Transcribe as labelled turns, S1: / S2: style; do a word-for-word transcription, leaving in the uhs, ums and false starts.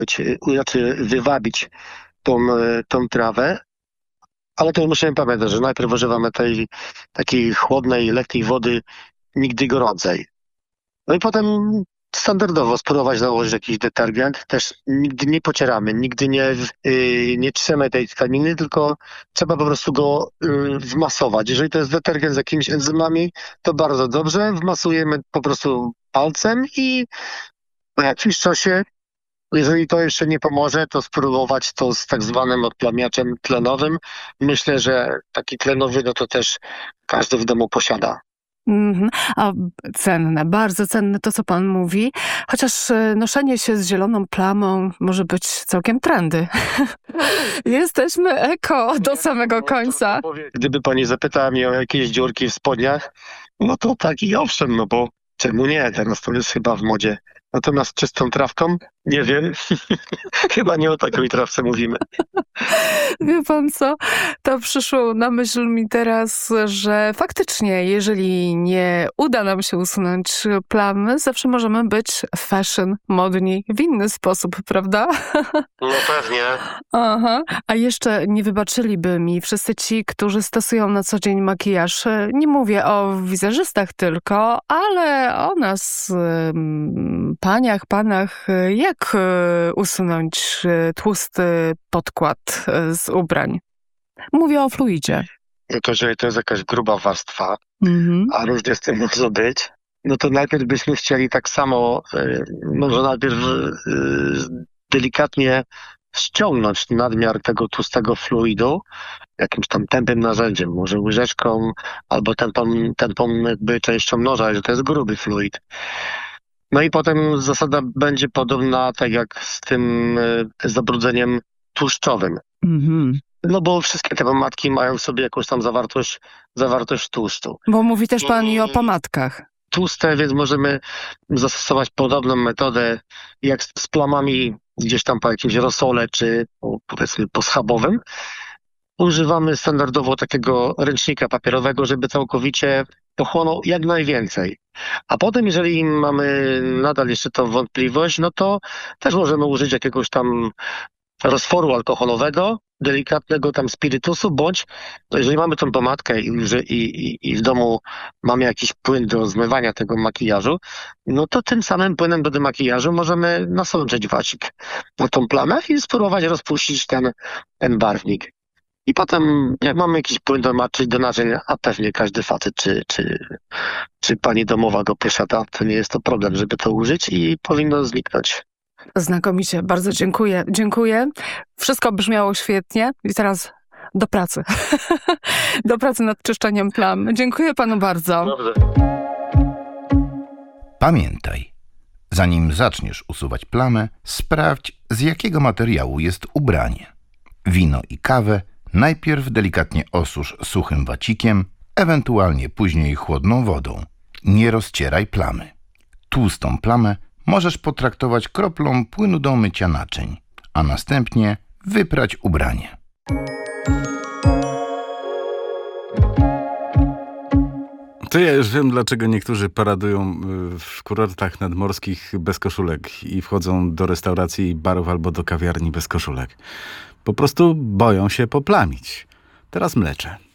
S1: czy, znaczy wywabić tą, tą trawę. Ale to musimy pamiętać, że najpierw używamy tej takiej chłodnej, lekkiej wody, nigdy gorącej. No i potem standardowo spróbować nałożyć jakiś detergent. Też nigdy nie pocieramy, nigdy nie, yy, nie trzemy tej tkaniny, tylko trzeba po prostu go yy, wmasować. Jeżeli to jest detergent z jakimiś enzymami, to bardzo dobrze. Wmasujemy po prostu palcem i po jakimś czasie, jeżeli to jeszcze nie pomoże, to spróbować to z tak zwanym odplamiaczem tlenowym. Myślę, że taki tlenowy no to też każdy w domu posiada.
S2: Mm-hmm. A cenne, bardzo cenne to, co pan mówi. Chociaż noszenie się z zieloną plamą może być całkiem trendy. Jesteśmy eko do samego końca.
S1: Gdyby pani zapytała mnie o jakieś dziurki w spodniach, no to tak i owszem, no bo czemu nie? Teraz to jest chyba w modzie. Natomiast czystą trawką? Nie wiem. Chyba nie o takiej trawce mówimy.
S2: Wie pan co? To przyszło na myśl mi teraz, że faktycznie, jeżeli nie uda nam się usunąć plamy, zawsze możemy być fashion, modni w inny sposób, prawda?
S1: No pewnie.
S2: Aha. A jeszcze nie wybaczyliby mi wszyscy ci, którzy stosują na co dzień makijaż. Nie mówię o wizerzystach tylko, ale o nas, paniach, panach. Jak usunąć tłusty podkład z ubrań? Mówię o fluidzie.
S1: No to jeżeli to jest jakaś gruba warstwa,
S2: Mhm.
S1: a różnie z tym może być, no to najpierw byśmy chcieli tak samo, y, może najpierw y, delikatnie ściągnąć nadmiar tego tłustego fluidu jakimś tam tępym narzędziem, może łyżeczką albo tępą, tępą jakby częścią noża, że to jest gruby fluid. No i potem zasada będzie podobna tak jak z tym y, zabrudzeniem tłuszczowym.
S2: Mhm.
S1: No bo wszystkie te pomadki mają w sobie jakąś tam zawartość, zawartość tłuszczu.
S2: Bo mówi też pan i o pomadkach.
S1: Tłuste, więc możemy zastosować podobną metodę jak z, z plamami gdzieś tam po jakimś rosole, czy po, powiedzmy po schabowym. Używamy standardowo takiego ręcznika papierowego, żeby całkowicie pochłonął jak najwięcej. A potem, jeżeli mamy nadal jeszcze tą wątpliwość, no to też możemy użyć jakiegoś tam roztworu alkoholowego, delikatnego tam spirytusu, bądź no jeżeli mamy tą pomadkę i, i, i w domu mamy jakiś płyn do zmywania tego makijażu, no to tym samym płynem do demakijażu możemy nasączyć wasik na tą plamę i spróbować rozpuścić ten, ten barwnik. I potem, jak mamy jakiś płyn do, czy do naczyń, a pewnie każdy facet, czy, czy, czy pani domowa go posiada, to nie jest to problem, żeby to użyć i powinno zniknąć.
S2: Znakomicie, bardzo dziękuję. Dziękuję. Wszystko brzmiało świetnie i teraz do pracy. Do pracy nad czyszczeniem plam. Dziękuję panu bardzo.
S1: Dobrze.
S3: Pamiętaj, zanim zaczniesz usuwać plamę, sprawdź, z jakiego materiału jest ubranie. Wino i kawę najpierw delikatnie osusz suchym wacikiem, ewentualnie później chłodną wodą. Nie rozcieraj plamy. Tłustą plamę możesz potraktować kroplą płynu do mycia naczyń, a następnie wyprać ubranie.
S4: To ja już wiem, dlaczego niektórzy paradują w kurortach nadmorskich bez koszulek i wchodzą do restauracji i barów albo do kawiarni bez koszulek. Po prostu boją się poplamić. Teraz mleczę.